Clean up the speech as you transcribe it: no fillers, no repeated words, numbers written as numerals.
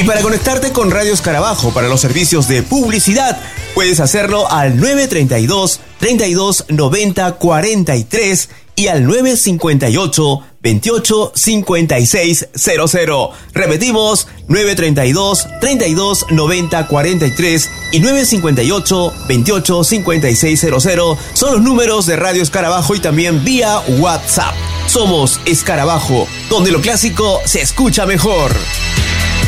Y para conectarte con Radio Escarabajo para los servicios de publicidad, puedes hacerlo al 932 32 90 43 y al 958 28 56 00. Repetimos, 932 32 90 43 y 958 28 56 00 son los números de Radio Escarabajo y también vía WhatsApp. Somos Escarabajo, donde lo clásico se escucha mejor.